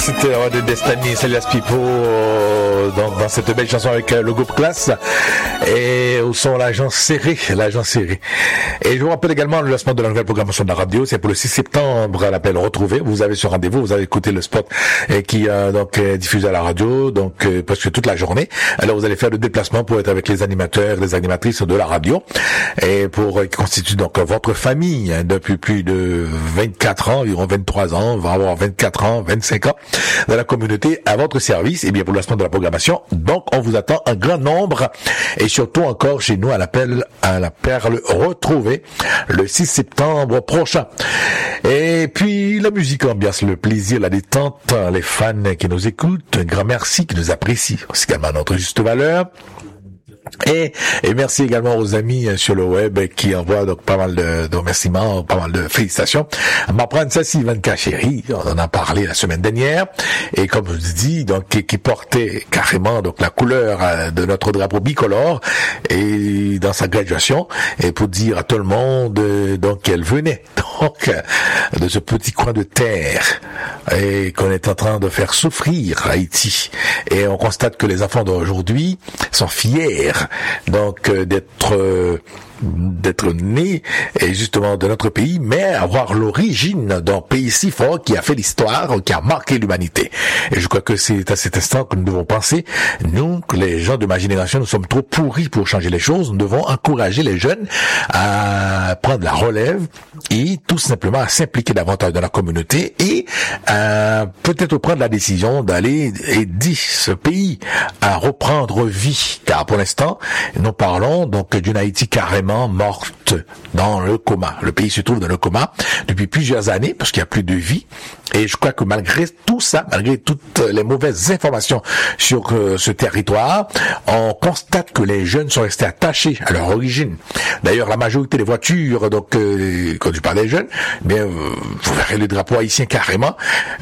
C'était de Destiny, Celeste Pipo dans cette belle chanson avec le groupe Classe et au son l'agent serré. Et je vous rappelle également le lancement de la nouvelle programmation de la radio, c'est pour le 6 septembre à l'appel retrouvé. Vous avez ce rendez-vous, vous avez écouté le spot qui donc est diffusé à la radio, donc presque toute la journée. Alors vous allez faire le déplacement pour être avec les animateurs, les animatrices de la radio et pour qui constitue donc votre famille depuis plus de 24 ans, environ 23 ans, on va avoir 24 ans, 25 ans dans la communauté à votre service et bien pour le lancement de la programmation. Donc on vous attend un grand nombre et surtout encore chez nous à l'appel à la perle retrouvée le 6 septembre prochain. Et puis la musique ambiance, le plaisir, la détente, les fans qui nous écoutent, un grand merci, qui nous apprécient, c'est également notre juste valeur. Et merci également aux amis sur le web qui envoient donc pas mal de remerciements, pas mal de félicitations. M'apprendre ça, Sylvain Chéri, on en a parlé la semaine dernière, et comme je vous dis, donc qui portait carrément donc la couleur de notre drapeau bicolore et dans sa graduation, et pour dire à tout le monde donc qu'elle venait donc de ce petit coin de terre et qu'on est en train de faire souffrir Haïti. Et on constate que les enfants d'aujourd'hui sont fiers donc d'être nés et justement de notre pays, mais avoir l'origine d'un pays si fort qui a fait l'histoire, qui a marqué l'humanité. Et je crois que c'est à cet instant que nous devons penser, nous, les gens de ma génération, nous sommes trop pourris pour changer les choses. Nous devons encourager les jeunes à prendre la relève et tout simplement à s'impliquer davantage dans la communauté et peut-être prendre la décision d'aller aider ce pays à reprendre vie. Car pour l'instant, nous parlons donc d'une Haïti carrément morte dans le coma. Le pays se trouve dans le coma depuis plusieurs années parce qu'il n'y a plus de vie. Et je crois que malgré tout ça, malgré toutes les mauvaises informations sur ce territoire, on constate que les jeunes sont restés attachés à leur origine. D'ailleurs, la majorité des voitures, donc quand je parle des jeunes, bien vous verrez le drapeau haïtien carrément.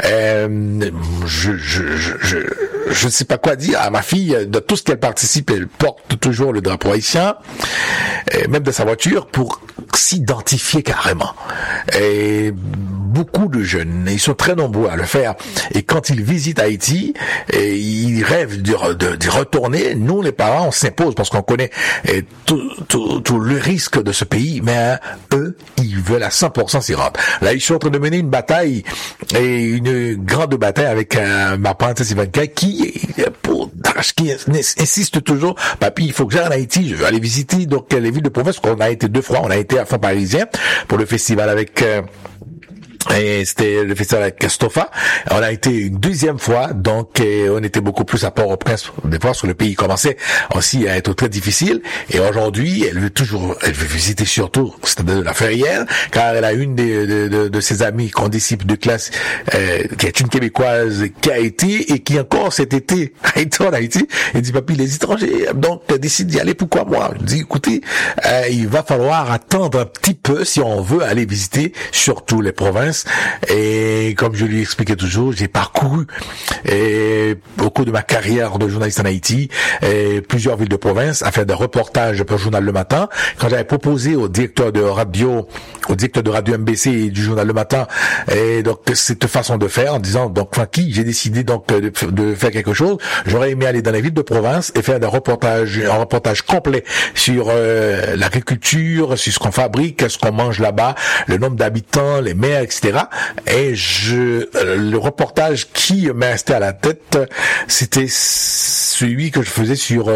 Je ne sais pas quoi dire à ma fille. De tout ce qu'elle participe, elle porte toujours le drapeau haïtien, même de sa voiture, pour s'identifier carrément. Et beaucoup de jeunes, ils sont très nombreux à le faire. Et quand ils visitent Haïti, ils rêvent d'y retourner. Nous, les parents, on s'impose parce qu'on connaît tout le risque de ce pays. Mais eux, ils veulent à 100% s'y rendre. Là, ils sont en train de mener une bataille, et une grande bataille avec ma parente Sylvain qui insiste toujours, papy, il faut que j'aille en Haïti, je veux aller visiter donc les villes de province. On a été 2 fois, on a été à Fond-Parisien pour le festival avec et c'était le festival avec Castofa. On a été une 2e fois, donc on était beaucoup plus à Port-au-Prince des fois, parce que le pays commençait aussi à être très difficile. Et aujourd'hui, elle veut visiter surtout le stade de la Ferrière, car elle a une de ses amies, condisciples de classe, qui est une Québécoise, qui a été et qui encore cet été a été en Haïti. Elle dit, papy, les étrangers donc décident d'y aller, pourquoi moi? Je dis, écoutez, il va falloir attendre un petit peu si on veut aller visiter surtout les provinces. Et comme je lui expliquais toujours, j'ai parcouru au cours de ma carrière de journaliste en Haïti plusieurs villes de province à faire des reportages pour le journal Le Matin. Quand j'avais proposé au directeur de radio MBC et du journal Le Matin, et donc cette façon de faire, en disant donc Francky, j'ai décidé donc de faire quelque chose. J'aurais aimé aller dans les villes de province et faire un reportage complet sur l'agriculture, sur ce qu'on fabrique, ce qu'on mange là-bas, le nombre d'habitants, les maires, etc. Et le reportage qui m'est resté à la tête, c'était celui que je faisais sur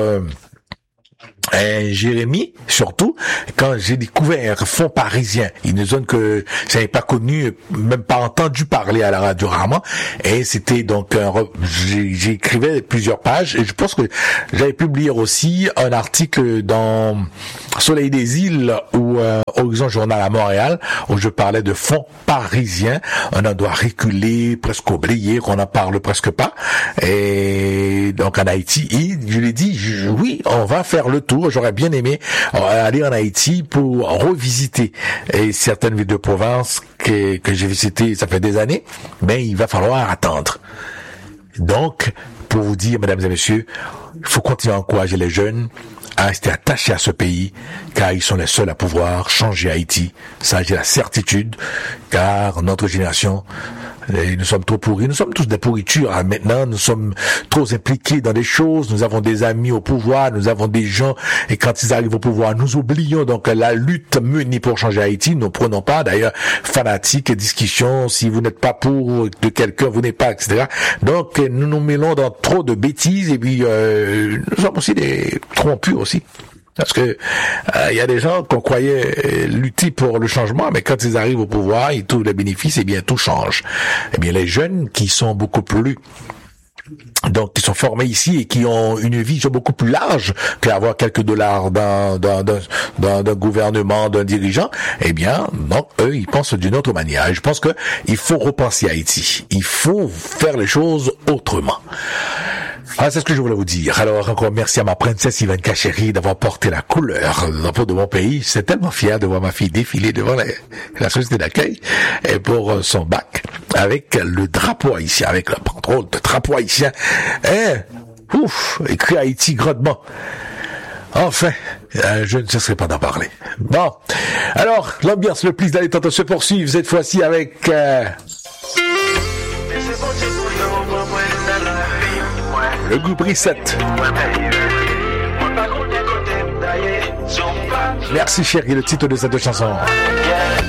Jérémy, surtout quand j'ai découvert Fond-Parisien, une zone que j'avais pas connue, même pas entendu parler à la radio rarement, et c'était donc j'écrivais plusieurs pages, et je pense que j'avais publié aussi un article dans Soleil des Îles ou Horizon Journal à Montréal, où je parlais de Fond-Parisien, un endroit reculé, presque oublié, qu'on n'en parle presque pas, et donc en Haïti, et je lui ai dit, oui, on va faire le tour. J'aurais bien aimé aller en Haïti pour revisiter certaines villes de province que j'ai visitées, ça fait des années, mais il va falloir attendre. Donc, pour vous dire, mesdames et messieurs, il faut continuer à encourager les jeunes à rester attachés à ce pays, car ils sont les seuls à pouvoir changer Haïti. Ça, j'ai la certitude, car notre génération Et nous sommes trop pourris. Nous sommes tous des pourritures. Hein. Maintenant, nous sommes trop impliqués dans des choses. Nous avons des amis au pouvoir. Nous avons des gens. Et quand ils arrivent au pouvoir, nous oublions donc la lutte menée pour changer Haïti. Nous ne prenons pas, d'ailleurs, fanatiques et discussions. Si vous n'êtes pas pour de quelqu'un, vous n'êtes pas, etc. Donc, nous nous mêlons dans trop de bêtises. Et puis, nous sommes aussi des trompus aussi. Parce que il y a des gens qu'on croyait lutter pour le changement, mais quand ils arrivent au pouvoir, ils trouvent les bénéfices, et bien tout change. Eh bien les jeunes qui sont beaucoup plus qui sont formés ici et qui ont une vision beaucoup plus large qu'avoir quelques dollars d'un gouvernement, d'un dirigeant, eh bien, donc, eux, ils pensent d'une autre manière. Et je pense que il faut repenser Haïti. Il faut faire les choses autrement. Ah, c'est ce que je voulais vous dire. Alors, encore merci à ma princesse Ivanka chérie d'avoir porté la couleur de mon pays. Je suis tellement fier de voir ma fille défiler devant la société d'accueil et pour son bac avec le drapeau haïtien, avec le contrôle de drapeau haïtien. Écrit Haïti grandement. Enfin, je ne cesserai pas d'en parler. Bon, alors, l'ambiance, le plus d'aller tenter se poursuivre cette fois-ci avec... le groupe Reset. Merci chérie, le titre de cette chanson.